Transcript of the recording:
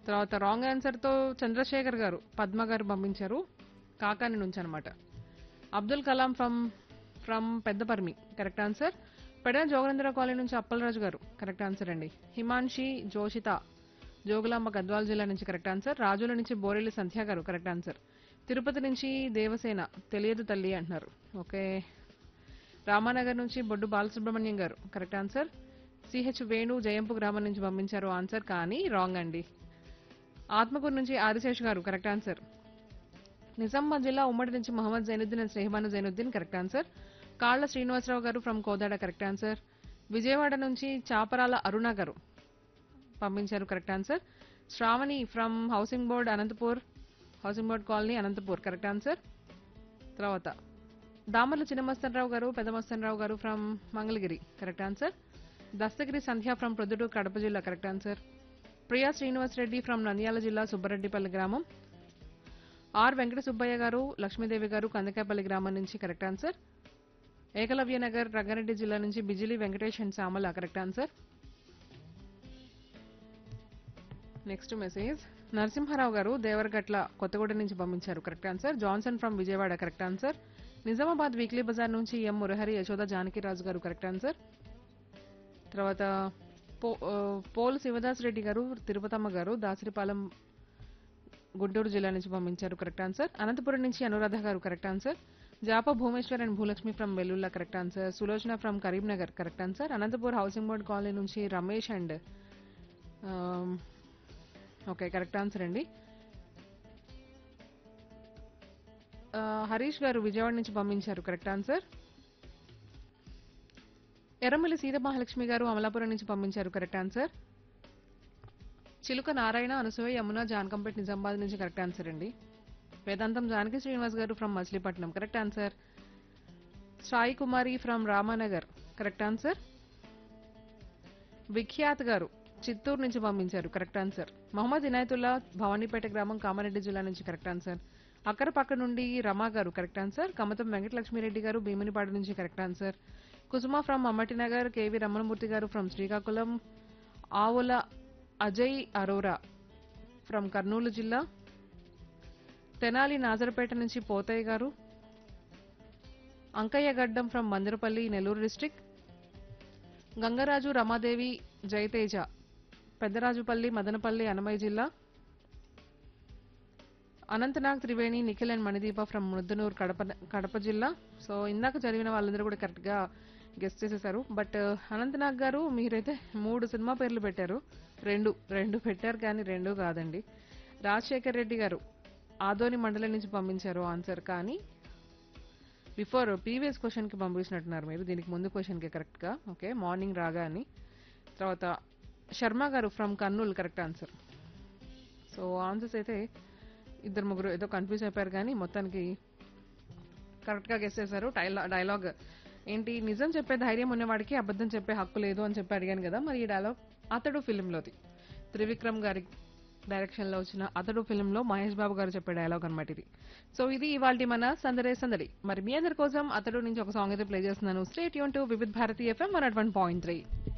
తర్వాత wrong answer తో చంద్రశేఖర్ గారు పద్మ గారు పంపించారు కాకాని నుంచి అనమాట. Abdul Kalam from Peddaparmi correct answer. Pedana Jogendra colony నుంచి అప్పలరాజు గారు కరెక్ట్ ఆన్సర్ అండి. హిమాన్షి జోషిత జోగులాంబ గద్వాల జిల్లా నుంచి కరెక్ట్ ఆన్సర్. రాజుల నుంచి బోరెల్లి సంధ్య గారు కరెక్ట్ ఆన్సర్. తిరుపతి నుంచి దేవసేన తెలియదు తల్లి అంటున్నారు. ఓకే. రామానగర్ నుంచి బొడ్డు బాలసుబ్రహ్మణ్యం గారు కరెక్ట్ ఆన్సర్. సిహెచ్ వేణు జయంపు గ్రామం నుంచి పంపించారు ఆన్సర్ కానీ రాంగ్ అండి. ఆత్మకూరు నుంచి ఆదిశేష్ గారు కరెక్ట్ ఆన్సర్. నిజామాబాద్ జిల్లా ఉమ్మడి నుంచి Mohammed Zainuddin and Sneha Banu Zainuddin correct answer. కాళ్ల శ్రీనివాసరావు గారు from Kodad correct answer. Vijayawada నుంచి చాపరాల అరుణ గారు పంపించారు correct answer. Shravani from housing board Anantapur housing board colony Anantapur correct answer. తర్వాత దామర్ల చిన్నమస్తనరావు గారు పెద్దమస్తనరావు గారు from Mangalagiri correct answer. Dastagiri Sandhya from Proddatur Kadapa జిల్లా correct answer. Priya Srinivas Reddy from Nandyal జిల్లా సుబ్బరెడ్డిపల్లి గ్రామం. ఆర్ వెంకట సుబ్బయ్య గారు లక్ష్మీదేవి గారు కందకాయపల్లి గ్రామం నుంచి కరెక్ట్ ఆన్సర్. ఏకలవ్య నగర్ రంగారెడ్డి జిల్లా నుంచి Bijili Venkatesh and Samala correct answer. Next message Narasimha Rao గారు దేవరగట్ల కొత్తగూడెం నుంచి పంపించారు correct answer. Johnson from Vijayawada correct answer. Nizamabad weekly Bazar నుంచి ఎం మురహరి యశోద జానకిరాజు గారు కరెక్ట్ ఆన్సర్. తర్వాత పోల్ శివదాస్ రెడ్డి గారు తిరుపతమ్మ గారు దాసరిపాలెం గుంటూరు జిల్లా నుంచి పంపించారు కరెక్ట్ ఆన్సర్. అనంతపురం నుంచి అనురాధ గారు correct answer. జాప Bhumeshwar and Bhulakshmi from Vellulla correct answer. Sulochana from Karimnagar correct answer. Anantapur housing board colony నుంచి Ramesh and okay correct answer అండి. హరీష్ గారు విజయవాడ నుంచి పంపించారు కరెక్ట్ ఆన్సర్. ఎర్రమల్లి సీతమహాలక్ష్మి గారు అమలాపురం నుంచి పంపించారు కరెక్ట్ ఆన్సర్. చిలుక నారాయణ అనసూయ యమున జానకంపేట్ నిజామాబాద్ నుంచి కరెక్ట్ ఆన్సర్ అండి. వేదాంతం జానకి శ్రీనివాస్ గారు from Machilipatnam correct answer. Sai Kumari from Ramanagar correct answer. Vikhyat గారు చిత్తూరు నుంచి పంపించారు కరెక్ట్ ఆన్సర్. మహమ్మద్ ఇనాయతుల్లా భవానీపేట గ్రామం కామారెడ్డి జిల్లా నుంచి కరెక్ట్ ఆన్సర్. అక్కర పక్క నుండి రమా గారు కరెక్ట్ ఆన్సర్. కమతం వెంకటలక్ష్మిరెడ్డి గారు భీమునిపాడు నుంచి correct answer. Kusum from Ammatinagar KV Ramanamurthy గారు ఫ్రమ్ శ్రీకాకుళం. ఆవుల అజయ్ అరోరా ఫ్రమ్ కర్నూలు జిల్లా. తెనాలి నాజరపేట నుంచి పోతయ్య గారు. అంకయ్య గడ్డం ఫ్రమ్ మందిరపల్లి నెల్లూరు డిస్ట్రిక్ట్. గంగరాజు రమాదేవి జయతేజ పెద్దరాజుపల్లి మదనపల్లి అన్నమయ్య జిల్లా. అనంతనాగ్ త్రివేణి నిఖిల్ అండ్ మణిదీప ఫ్రమ్ ముద్దనూరు కడప జిల్లా. సో ఇందాక చదివిన వాళ్ళందరూ కూడా కరెక్ట్ గా గెస్ట్ చేసేసారు. బట్ అనంతనాగ్ గారు మీరైతే 3 సినిమా పేర్లు పెట్టారు. రెండు పెట్టారు కానీ 2 కాదండి. రాజశేఖర్ రెడ్డి గారు ఆదోని మండలం నుంచి పంపించారు ఆన్సర్ కానీ బిఫోర్ ప్రీవియస్ క్వశ్చన్ కి పంపించినట్టున్నారు మీరు. దీనికి ముందు క్వశ్చన్ కి కరెక్ట్ గా ఓకే మార్నింగ్ రాగా అని. తర్వాత శర్మ గారు from Kurnool correct answer. So answers అయితే 2-3 ఏదో కన్ఫ్యూజ్ అయిపోయారు కానీ మొత్తానికి కరెక్ట్ గా గెస్ చేశారు. డైలాగ్ ఏంటి నిజం చెప్పే ధైర్యం ఉన్నవాడికి అబద్ధం చెప్పే హక్కు లేదు అని చెప్పి అడిగాను కదా. మరి ఈ డైలాగ్ అతడు ఫిలింలోది త్రివిక్రమ్ గారి డైరెక్షన్ లో వచ్చిన అతడు ఫిల్మ్ లో మహేష్ బాబు గారు చెప్పే డైలాగ్ అనమాట ఇది. సో ఇది ఇవాల్టి మన సందడే సందడి. మరి మీ అందరి కోసం అతడు నుంచి ఒక సాంగ్ అయితే ప్లే చేస్తున్నాను. Stay tune to Vividh Bharati FM 101.3.